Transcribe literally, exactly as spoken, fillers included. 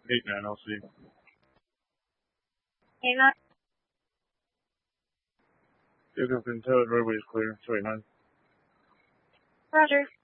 eight nine, I'll see. eight nine. Pick up and tell it roadway is clear. Sorry, nine. Roger.